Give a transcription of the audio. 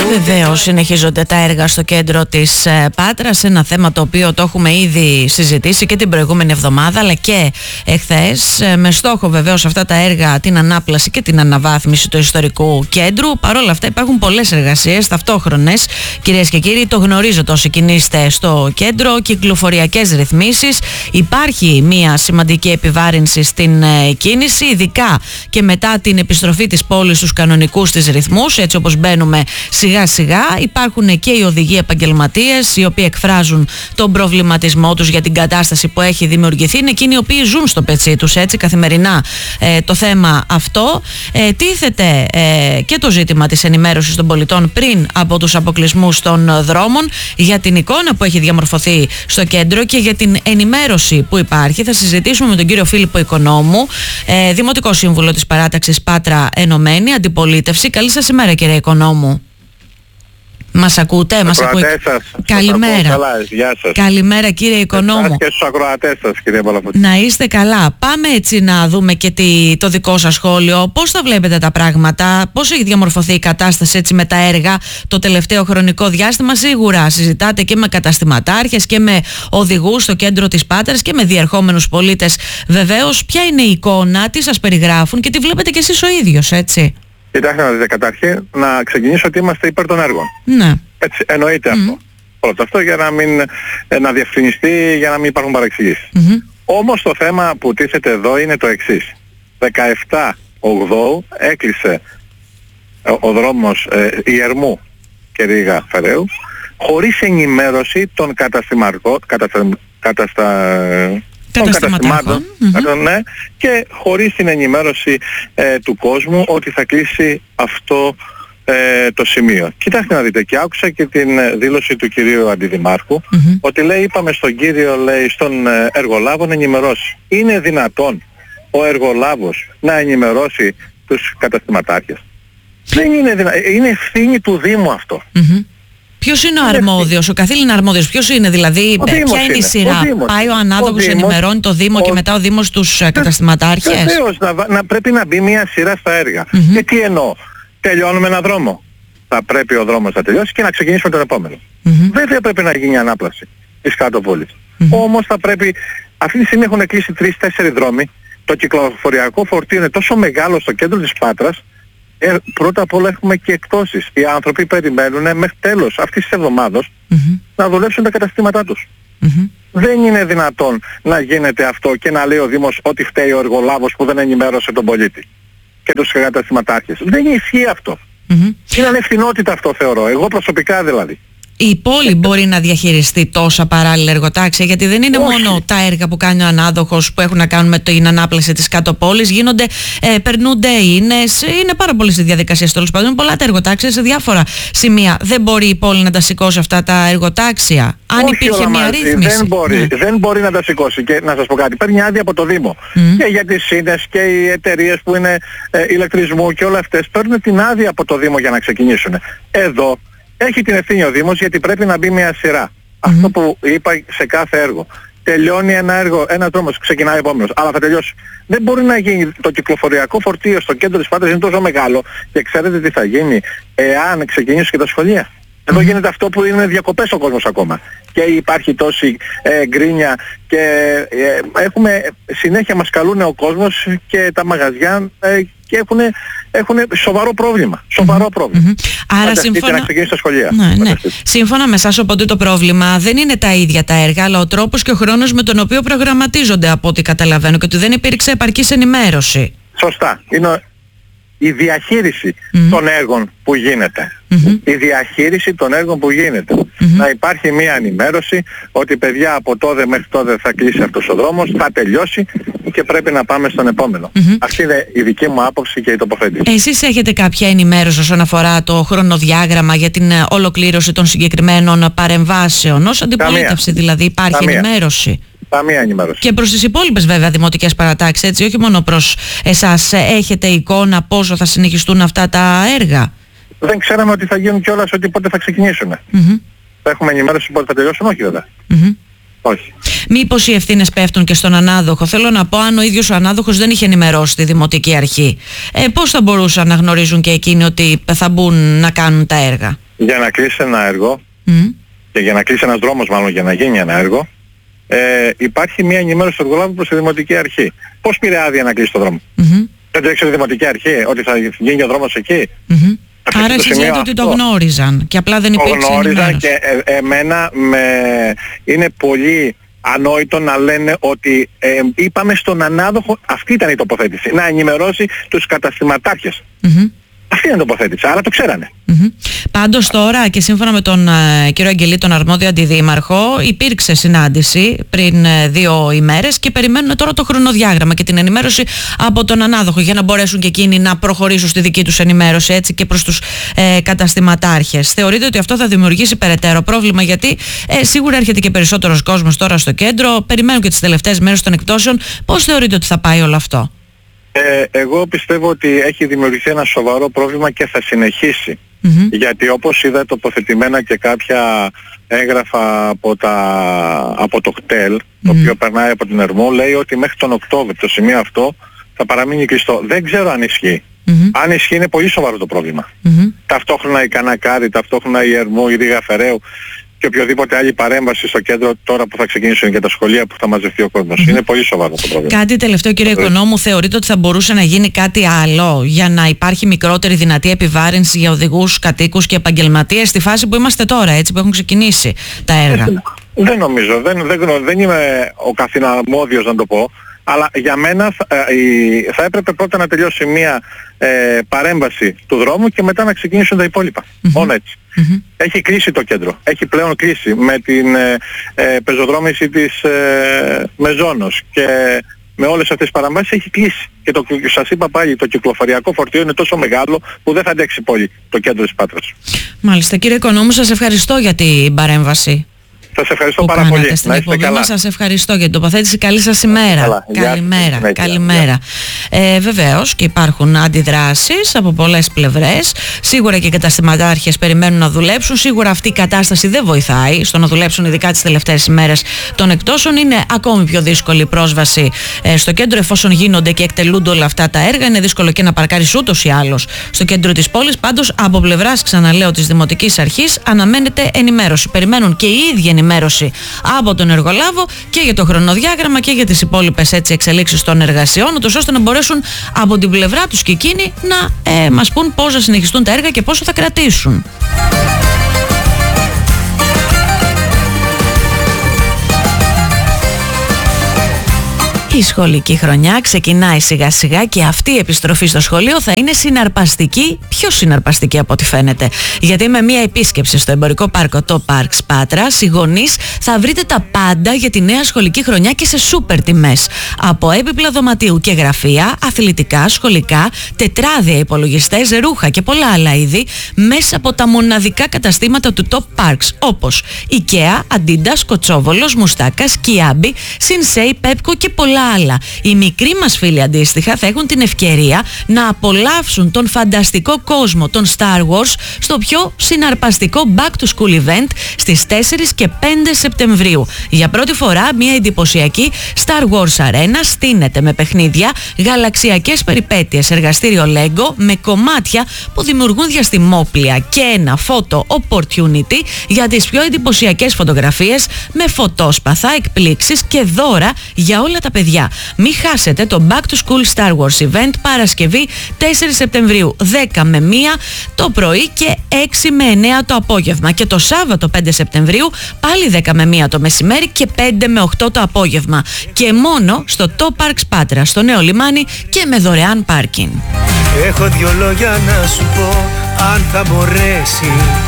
Βεβαίως συνεχίζονται τα έργα στο κέντρο της Πάτρας, ένα θέμα το οποίο το έχουμε ήδη συζητήσει και την προηγούμενη εβδομάδα αλλά και εχθές, με στόχο βεβαίως αυτά τα έργα την ανάπλαση και την αναβάθμιση του ιστορικού κέντρου. Παρ' όλα αυτά υπάρχουν πολλές εργασίες ταυτόχρονες, κυρίες και κύριοι, το γνωρίζετε όσοι κινείστε στο κέντρο, κυκλοφοριακές ρυθμίσεις, υπάρχει μια σημαντική επιβάρυνση στην κίνηση, ειδικά και μετά την επιστροφή της πόλης στους κανονικούς της ρυθμούς, έτσι όπως μπαίνουμε σιγά σιγά. Υπάρχουν και οι οδηγοί επαγγελματίες οι οποίοι εκφράζουν τον προβληματισμό τους για την κατάσταση που έχει δημιουργηθεί. Είναι εκείνοι οι οποίοι ζουν στο πετσί τους έτσι καθημερινά το θέμα αυτό. Τίθεται και το ζήτημα της ενημέρωσης των πολιτών πριν από τους αποκλεισμούς των δρόμων, για την εικόνα που έχει διαμορφωθεί στο κέντρο και για την ενημέρωση που υπάρχει. Θα συζητήσουμε με τον κύριο Φίλιππο Οικονόμου, Δημοτικό Σύμβουλο της Παράταξης Πάτρα Ενωμένη Αντιπολίτευση. Καλή σας ημέρα, κύριε Οικονόμου. Μας ακούτε, μας ακούτε? Καλημέρα. Καλά, γεια σας. Καλημέρα, κύριε Οικονόμου. Και στους ακροατές σας, κύριε Παλαφωτή. Να είστε καλά. Πάμε έτσι να δούμε και το δικό σας σχόλιο. Πώς θα βλέπετε τα πράγματα, πώς έχει διαμορφωθεί η κατάσταση έτσι με τα έργα το τελευταίο χρονικό διάστημα? Σίγουρα συζητάτε και με καταστηματάρχες και με οδηγούς στο κέντρο της Πάτρας και με διερχόμενους πολίτες. Βεβαίως, ποια είναι η εικόνα, τι σας περιγράφουν και τι βλέπετε κι εσείς ο ίδιος, έτσι? Κοιτάξτε να δείτε, καταρχήν να ξεκινήσω ότι είμαστε υπέρ των έργων. Ναι. Έτσι, εννοείται αυτό. Πρώτα αυτό για να μην να διευκρινιστεί, για να μην υπάρχουν παρεξηγήσεις. Όμως το θέμα που τίθεται εδώ είναι το εξής. 17/8 έκλεισε ο δρόμος Ιερμού και Ρήγα Φεραίου χωρίς ενημέρωση των καταστημάτων, ναι, και χωρίς την ενημέρωση του κόσμου ότι θα κλείσει αυτό το σημείο. Κοιτάξτε να δείτε, και άκουσα και την δήλωση του κυρίου Αντιδημάρχου ότι λέει, είπαμε στον κύριο, λέει, στον εργολάβο να ενημερώσει. Είναι δυνατόν ο εργολάβος να ενημερώσει τους καταστηματάρχες? Δεν είναι δυνατόν. Είναι ευθύνη του Δήμου αυτό. Ποιος είναι ο αρμόδιος, ο καθήλυνα αρμόδιος, ποιος είναι δηλαδή, ποια είναι η σειρά? Πάει ο ανάδοχος, ενημερώνει το Δήμο και μετά ο Δήμος τους καταστηματάρχες? Βεβαίως, πρέπει να μπει μια σειρά στα έργα. Και τι εννοώ? Τελειώνουμε ένα δρόμο. Θα πρέπει ο δρόμος να τελειώσει και να ξεκινήσουμε τον επόμενο. Βέβαια πρέπει να γίνει ανάπλαση της κάτω πόλης. Όμως θα πρέπει, αυτή τη στιγμή έχουν κλείσει 3-4 δρόμοι. Το κυκλοφοριακό φορτίο είναι τόσο μεγάλο στο κέντρο της Πάτρας. Πρώτα απ' όλα έχουμε και εκπτώσεις. Οι άνθρωποι περιμένουν μέχρι τέλος αυτής της εβδομάδος να δουλέψουν τα καταστήματά τους. Δεν είναι δυνατόν να γίνεται αυτό και να λέει ο Δήμος ότι φταίει ο εργολάβος που δεν ενημέρωσε τον πολίτη και τους καταστηματάρχες. Δεν ισχύει αυτό. Είναι ανευθυνότητα αυτό, θεωρώ. Εγώ προσωπικά δηλαδή. Η πόλη μπορεί να διαχειριστεί τόσα παράλληλα εργοτάξια, γιατί δεν είναι μόνο τα έργα που κάνει ο ανάδοχος που έχουν να κάνουν με την ανάπλαση της κάτω πόλης. Γίνονται, περνούνται ίνες, είναι πάρα πολλές οι διαδικασίες, τέλος πάντων. Είναι πολλά τα εργοτάξια σε διάφορα σημεία. Δεν μπορεί η πόλη να τα σηκώσει αυτά τα εργοτάξια? Αν υπήρχε μια ρύθμιση. Δεν μπορεί να τα σηκώσει. Και να σας πω κάτι, παίρνει άδεια από το Δήμο. Και για τις ίνες και οι εταιρείες που είναι ηλεκτρισμού και όλα αυτές παίρνουν την άδεια από το Δήμο για να ξεκινήσουν. Εδώ έχει την ευθύνη ο Δήμος, γιατί πρέπει να μπει μια σειρά. Αυτό που είπα σε κάθε έργο. Τελειώνει ένα έργο, ένας δρόμος, ξεκινάει επόμενος, αλλά θα τελειώσει. Δεν μπορεί να γίνει. Το κυκλοφοριακό φορτίο στο κέντρο της Πάτρας είναι τόσο μεγάλο και ξέρετε τι θα γίνει εάν ξεκινήσουν και τα σχολεία? Εδώ γίνεται αυτό που είναι διακοπές ο κόσμος ακόμα. Και υπάρχει τόση γκρίνια και συνέχεια μας καλούν ο κόσμος και τα μαγαζιά και έχουν σοβαρό πρόβλημα. Σοβαρό πρόβλημα. Άρα σύμφωνα... να ξεκινήσει στα σχολεία. Ναι. Σύμφωνα με εσάς, οπότε το πρόβλημα δεν είναι τα ίδια τα έργα, αλλά ο τρόπος και ο χρόνος με τον οποίο προγραμματίζονται, από ό,τι καταλαβαίνω, και ότι δεν υπήρξε επαρκής ενημέρωση. Σωστά. Είναι η διαχείριση των έργων που γίνεται. Η διαχείριση των έργων που γίνεται. Να υπάρχει μια ενημέρωση ότι παιδιά από τότε μέχρι τότε θα κλείσει αυτός ο δρόμος, θα τελειώσει και πρέπει να πάμε στον επόμενο. Αυτή είναι η δική μου άποψη και η τοποθέτηση. Εσείς έχετε κάποια ενημέρωση όσον αφορά το χρονοδιάγραμμα για την ολοκλήρωση των συγκεκριμένων παρεμβάσεων? Ως αντιπολίτευση δηλαδή υπάρχει ενημέρωση? Καμία ενημέρωση. Και προς τις υπόλοιπες βέβαια δημοτικές παρατάξεις, έτσι, όχι μόνο προς εσάς. Έχετε εικόνα πόσο θα συνεχιστούν αυτά τα έργα? Δεν ξέραμε ότι θα γίνουν κιόλας, ότι πότε θα ξεκινήσουν. Θα έχουμε ενημέρωση πότε θα τελειώσουν? Όχι βέβαια. Όχι. Μήπως οι ευθύνες πέφτουν και στον ανάδοχο? Θέλω να πω, αν ο ίδιος ο ανάδοχος δεν είχε ενημερώσει τη Δημοτική Αρχή, πώς θα μπορούσαν να γνωρίζουν και εκείνοι ότι θα μπουν να κάνουν τα έργα? Για να κλείσει ένα έργο, και για να κλείσει ένας δρόμος μάλλον για να γίνει ένα έργο, υπάρχει μια ενημέρωση του εργολάβου προς τη Δημοτική Αρχή. Πώς πήρε άδεια να κλείσει το δρόμο? Δεν το έξερε η Δημοτική Αρχή ότι θα γίνει ο δρόμος εκεί? Άρα εσείς λέτε ότι το γνώριζαν και απλά δεν υπήρξε ενημέρωση. Το γνώριζαν και εμένα είναι πολύ ανόητο να λένε ότι είπαμε στον ανάδοχο, αυτή ήταν η τοποθέτηση, να ενημερώσει τους καταστηματάρχες. Αυτή είναι η τοποθέτηση, άρα το ξέρανε. Πάντως τώρα και σύμφωνα με τον κύριο Αγγελή, τον αρμόδιο αντιδήμαρχο, υπήρξε συνάντηση πριν 2 ημέρες και περιμένουν τώρα το χρονοδιάγραμμα και την ενημέρωση από τον ανάδοχο για να μπορέσουν και εκείνοι να προχωρήσουν στη δική τους ενημέρωση, έτσι, και προς τους καταστηματάρχες. Θεωρείτε ότι αυτό θα δημιουργήσει περαιτέρω πρόβλημα? Γιατί σίγουρα έρχεται και περισσότερος κόσμος τώρα στο κέντρο, περιμένουν και τις τελευταίες μέρες των εκπτώσεων. Πώς θεωρείτε ότι θα πάει όλο αυτό? Εγώ πιστεύω ότι έχει δημιουργηθεί ένα σοβαρό πρόβλημα και θα συνεχίσει. Γιατί όπως είδα τοποθετημένα και κάποια έγγραφα από το κτέλ, το οποίο περνάει από την Ερμού, λέει ότι μέχρι τον Οκτώβριο το σημείο αυτό θα παραμείνει κλειστό. Δεν ξέρω αν ισχύει. Αν ισχύει είναι πολύ σοβαρό το πρόβλημα. Ταυτόχρονα η Κανακάρη, ταυτόχρονα η Ερμού, η Ρήγα Φεραίου και οποιοδήποτε άλλη παρέμβαση στο κέντρο τώρα που θα ξεκινήσουν για τα σχολεία που θα μαζευτεί ο κόσμος. Είναι πολύ σοβαρό το πρόβλημα. Κάτι τελευταίο, κύριε Οικονόμου, θεωρείτε ότι θα μπορούσε να γίνει κάτι άλλο για να υπάρχει μικρότερη δυνατή επιβάρυνση για οδηγούς, κατοίκους και επαγγελματίες στη φάση που είμαστε τώρα, έτσι, που έχουν ξεκινήσει τα έργα? Δεν νομίζω, δεν είμαι ο καθηναρμόδιος να το πω, αλλά για μένα θα έπρεπε πρώτα να τελειώσει μια παρέμβαση του δρόμου και μετά να ξεκινήσουν τα υπόλοιπα. Μόνο έτσι. Έχει κλείσει το κέντρο. Έχει πλέον κλείσει με την πεζοδρόμηση της Μεζόνος και με όλες αυτές τις παραμβάσεις έχει κλείσει. Και σας είπα πάλι, το κυκλοφοριακό φορτίο είναι τόσο μεγάλο που δεν θα αντέξει πολύ το κέντρο της Πάτρας. Μάλιστα. Κύριε Οικονόμου, σας ευχαριστώ για την παρέμβαση. Σας ευχαριστώ πάρα πολύ. Να είστε καλά. Σας ευχαριστώ για την τοποθέτηση. Καλή σας ημέρα. Καλημέρα. Καλημέρα. Βεβαίως και υπάρχουν αντιδράσεις από πολλές πλευρές. Σίγουρα και οι καταστηματάρχες περιμένουν να δουλέψουν. Σίγουρα αυτή η κατάσταση δεν βοηθάει στο να δουλέψουν, ειδικά τις τελευταίες ημέρες των εκπτώσεων. Είναι ακόμη πιο δύσκολη η πρόσβαση στο κέντρο εφόσον γίνονται και εκτελούνται όλα αυτά τα έργα. Είναι δύσκολο και να παρκάρεις ούτως ή άλλως στο κέντρο της πόλης. Πάντως από πλευράς, ξαναλέω, της Δημοτικής Αρχής αναμένεται ενημέρωση. Περιμένουν και οι ίδιοι ενημέρωση από τον εργολάβο και για το χρονοδιάγραμμα και για τις υπόλοιπες εξελίξεις των εργασιών, ούτως ώστε να μπορέσουν από την πλευρά τους και εκείνοι να μας πούν πώς θα συνεχιστούν τα έργα και πόσο θα κρατήσουν. Η σχολική χρονιά ξεκινάει σιγά σιγά και αυτή η επιστροφή στο σχολείο θα είναι συναρπαστική, πιο συναρπαστική από ό,τι φαίνεται. Γιατί με μια επίσκεψη στο εμπορικό πάρκο το Parks Πάτρας, οι γονείς θα βρείτε τα πάντα για τη νέα σχολική χρονιά και σε σούπερ τιμές. Από έπιπλα δωματίου και γραφεία, αθλητικά, σχολικά, τετράδια, υπολογιστές, ρούχα και πολλά άλλα είδη μέσα από τα μοναδικά καταστήματα του Top Parks, όπως IKEA, Adidas, Κοτσόβολος, Μουστάκας, Kiabi, Sinsei, Pepco και πολλά άλλα. Οι μικροί μας φίλοι αντίστοιχα θα έχουν την ευκαιρία να απολαύσουν τον φανταστικό κόσμο των Star Wars στο πιο συναρπαστικό Back to School event στις 4 και 5 Σεπτεμβρίου. Για πρώτη φορά μια εντυπωσιακή Star Wars Arena στείνεται με παιχνίδια, γαλαξιακές περιπέτειες, εργαστήριο Lego με κομμάτια που δημιουργούν διαστημόπλια και ένα photo opportunity για τις πιο εντυπωσιακές φωτογραφίες με φωτόσπαθα, εκπλήξεις και δώρα για όλα τα παιδιά. Μην χάσετε το Back to School Star Wars event Παρασκευή 4 Σεπτεμβρίου 10 με 1 το πρωί και 6 με 9 το απόγευμα, και το Σάββατο 5 Σεπτεμβρίου πάλι 10 με 1 το μεσημέρι και 5 με 8 το απόγευμα, και μόνο στο Top Parks Πάτρα, στο νέο λιμάνι, και με δωρεάν πάρκινγκ. Έχω 2 λόγια να σου πω, αν θα μπορέσει